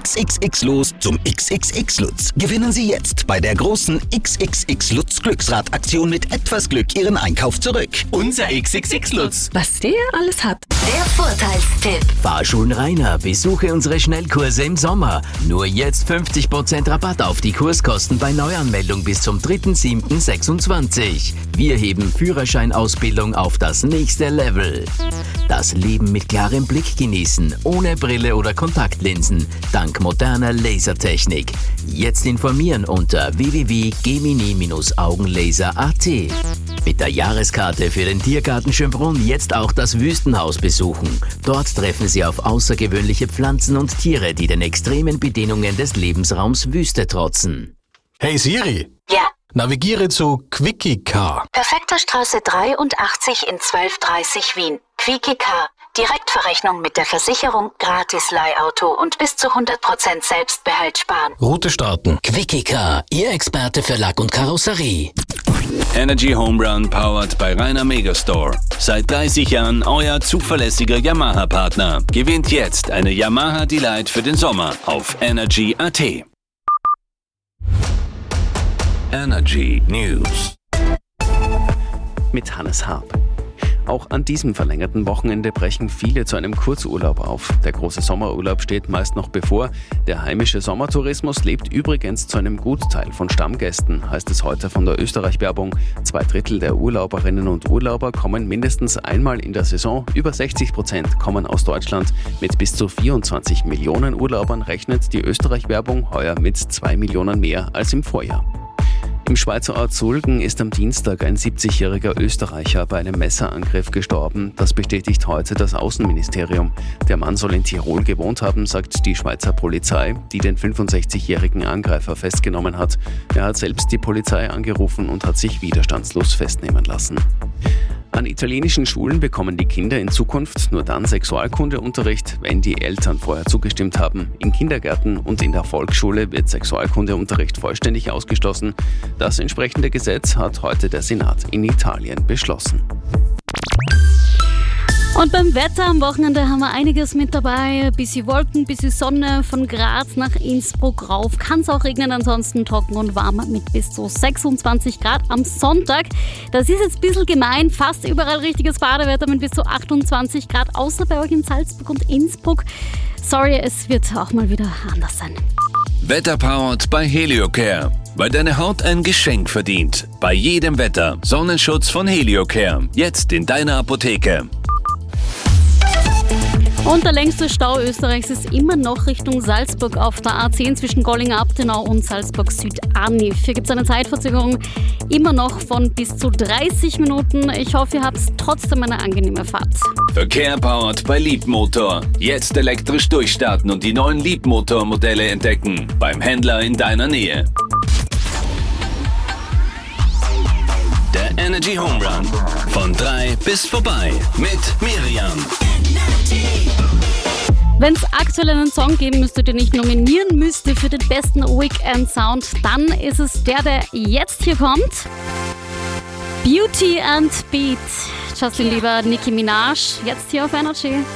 XXX los zum XXX-Lutz. Gewinnen Sie jetzt bei der großen XXX-Lutz-Glücksrad-Aktion mit etwas Glück Ihren Einkauf zurück. Unser XXX-Lutz. Was der alles hat. Der Vorteilstipp. Fahrschulen Rainer, besuche unsere Schnellkurse im Sommer. Nur jetzt 50% Rabatt auf die Kurskosten bei Neuanmeldung bis zum 3.7.26. Wir heben Führerscheinausbildung auf das nächste Level. Das Leben mit klarem Blick genießen, ohne Brille oder Kontaktlinsen, dank moderner Lasertechnik. Jetzt informieren unter www.gemini-augenlaser.at. Mit der Jahreskarte für den Tiergarten Schönbrunn jetzt auch das Wüstenhaus besuchen. Dort treffen Sie auf außergewöhnliche Pflanzen und Tiere, die den extremen Bedingungen des Lebensraums Wüste trotzen. Hey Siri, Ja, navigiere zu Quickie Car. Perfekter Straße 83 in 1230 Wien. Quickie Car. Direktverrechnung mit der Versicherung, gratis Leihauto und bis zu 100% Selbstbehalt sparen. Route starten. Quickie Car, Ihr Experte für Lack und Karosserie. Energy Home Run powered bei Rainer Megastore. Seit 30 Jahren euer zuverlässiger Yamaha-Partner. Gewinnt jetzt eine Yamaha Delight für den Sommer auf Energy.at. Energy News. Mit Hannes Harp. Auch an diesem verlängerten Wochenende brechen viele zu einem Kurzurlaub auf. Der große Sommerurlaub steht meist noch bevor. Der heimische Sommertourismus lebt übrigens zu einem Gutteil von Stammgästen, heißt es heute von der Österreich-Werbung. 2/3 der Urlauberinnen und Urlauber kommen mindestens einmal in der Saison. Über 60% kommen aus Deutschland. Mit bis zu 24 Millionen Urlaubern rechnet die Österreich-Werbung heuer mit 2 Millionen mehr als im Vorjahr. Im Schweizer Ort Sulgen ist am Dienstag ein 70-jähriger Österreicher bei einem Messerangriff gestorben. Das bestätigt heute das Außenministerium. Der Mann soll in Tirol gewohnt haben, sagt die Schweizer Polizei, die den 65-jährigen Angreifer festgenommen hat. Er hat selbst die Polizei angerufen und hat sich widerstandslos festnehmen lassen. An italienischen Schulen bekommen die Kinder in Zukunft nur dann Sexualkundeunterricht, wenn die Eltern vorher zugestimmt haben. In Kindergärten und in der Volksschule wird Sexualkundeunterricht vollständig ausgeschlossen. Das entsprechende Gesetz hat heute der Senat in Italien beschlossen. Und beim Wetter am Wochenende haben wir einiges mit dabei. Bisschen Wolken, bisschen Sonne, von Graz nach Innsbruck rauf. Kann es auch regnen, ansonsten trocken und warm mit bis zu 26 Grad am Sonntag. Das ist jetzt ein bisschen gemein, fast überall richtiges Badewetter mit bis zu 28 Grad, außer bei euch in Salzburg und Innsbruck. Sorry, es wird auch mal wieder anders sein. Wetterpowered bei Heliocare. Weil deine Haut ein Geschenk verdient. Bei jedem Wetter. Sonnenschutz von Heliocare. Jetzt in deiner Apotheke. Und der längste Stau Österreichs ist immer noch Richtung Salzburg auf der A10 zwischen Gollinger-Abtenau und Salzburg-Süd-Arnif. Hier gibt es eine Zeitverzögerung immer noch von bis zu 30 Minuten. Ich hoffe, ihr habt trotzdem eine angenehme Fahrt. Verkehr powered bei Leapmotor. Jetzt elektrisch durchstarten und die neuen Leapmotor-Modelle entdecken. Beim Händler in deiner Nähe. Der Energy Home Run. Von 3 bis vorbei. Mit Miriam. Wenn es aktuell einen Song geben müsste, den ich nominieren müsste für den besten Weekend-Sound, dann ist es der jetzt hier kommt. Beauty and Beat. Justin Bieber, Nicki Minaj, jetzt hier auf Energy.